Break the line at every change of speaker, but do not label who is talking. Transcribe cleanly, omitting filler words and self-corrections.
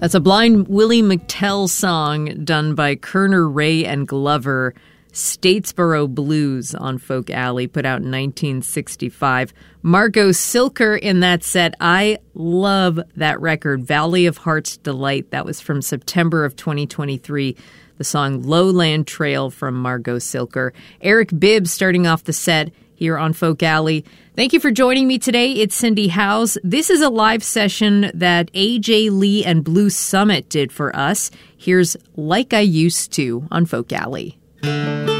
That's a Blind Willie McTell song done by Kerner, Ray, and Glover. Statesboro Blues on Folk Alley, put out in 1965. Margot Silker in that set. I love that record, Valley of Heart's Delight. That was from September of 2023. The song Lowland Trail from Margot Silker. Eric Bibb starting off the set here on Folk Alley. Thank you for joining me today. It's Cindy Howes. This is a live session that AJ Lee and Blue Summit did for us. Here's Like I Used To on Folk Alley.